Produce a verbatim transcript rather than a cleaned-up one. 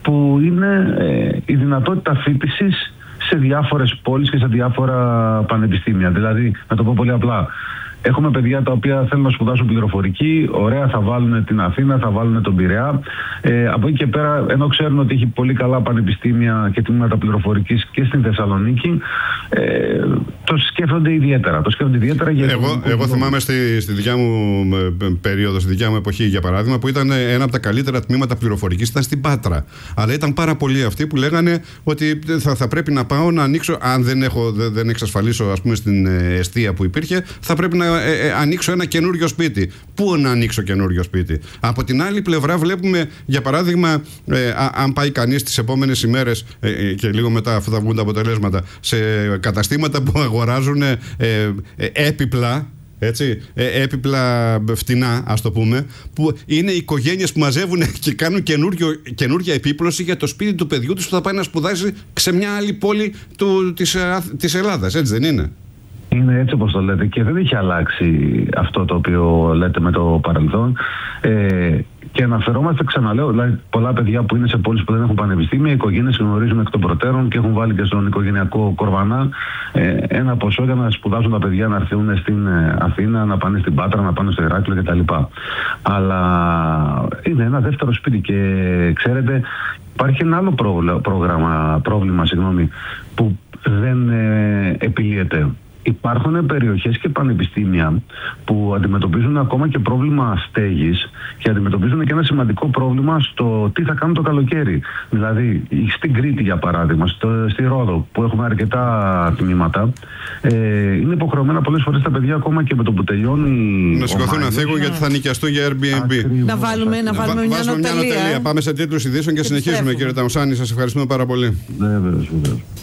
που είναι ε, η δυνατότητα φοιτησης σε διάφορες πόλεις και σε διάφορα πανεπιστήμια. Δηλαδή, να το πω πολύ απλά, έχουμε παιδιά τα οποία θέλουν να σπουδάσουν πληροφορική, ωραία, θα βάλουν την Αθήνα, θα βάλουν τον Πειραιά. Ε, από εκεί και πέρα, ενώ ξέρουν ότι έχει πολύ καλά πανεπιστήμια και τμήματα πληροφορικής και στην Θεσσαλονίκη, ε, το σκέφτονται ιδιαίτερα. Το σκέφτονται ιδιαίτερα για εγώ, εγώ θυμάμαι στη, στη δικιά μου περίοδο, στη δικιά μου εποχή, για παράδειγμα, που ήταν ένα από τα καλύτερα τμήματα πληροφορικής, ήταν στην Πάτρα. Αλλά ήταν πάρα πολλοί αυτοί που λέγανε ότι θα, θα πρέπει να πάω να ανοίξω, αν δεν, έχω, δεν εξασφαλίσω, ας πούμε, στην εστία που υπήρχε, θα πρέπει να Ε, ε, ανοίξω ένα καινούριο σπίτι. Πού να ανοίξω καινούριο σπίτι? Από την άλλη πλευρά βλέπουμε, για παράδειγμα, ε, α, αν πάει κανείς τις επόμενες ημέρες ε, ε, και λίγο μετά, αφού θα βγουν τα αποτελέσματα, σε καταστήματα που αγοράζουν ε, ε, έπιπλα, έτσι, ε, έπιπλα φτηνά, ας το πούμε, που είναι οικογένειες που μαζεύουν και κάνουν καινούργια επίπλωση για το σπίτι του παιδιού τους που θα πάει να σπουδάσει σε μια άλλη πόλη του, της, της Ελλάδας, έτσι δεν είναι? Είναι έτσι όπως το λέτε και δεν έχει αλλάξει αυτό το οποίο λέτε με το παρελθόν. Ε, και αναφερόμαστε, ξαναλέω, δηλαδή πολλά παιδιά που είναι σε πόλεις που δεν έχουν πανεπιστήμια, οι οικογένειες γνωρίζουν εκ των προτέρων και έχουν βάλει και στον οικογενειακό κορβανά ε, ένα ποσό για να σπουδάσουν τα παιδιά, να έρθουν στην Αθήνα, να πάνε στην Πάτρα, να πάνε στο Ηράκλειο κτλ. Αλλά είναι ένα δεύτερο σπίτι και ξέρετε, υπάρχει ένα άλλο πρόγραμμα, πρόβλημα συγγνώμη, που δεν ε, επιλύεται. Υπάρχουν περιοχές και πανεπιστήμια που αντιμετωπίζουν ακόμα και πρόβλημα στέγης και αντιμετωπίζουν και ένα σημαντικό πρόβλημα στο τι θα κάνουν το καλοκαίρι. Δηλαδή, στην Κρήτη, για παράδειγμα, στο, στη Ρόδο, που έχουμε αρκετά τμήματα, ε, είναι υποχρεωμένα πολλές φορές τα παιδιά ακόμα και με το που τελειώνει. Να σηκωθούν να φύγουν γιατί θα νοικιαστούν για Airbnb. Ακριβώς, να βάλουμε, να βάλουμε μια νοτελεία. Πάμε σε τίτλους ειδήσεων και, και συνεχίζουμε, κύριε Ταμσάνη. Σας ευχαριστούμε πάρα πολύ. Ναι, βέβαια.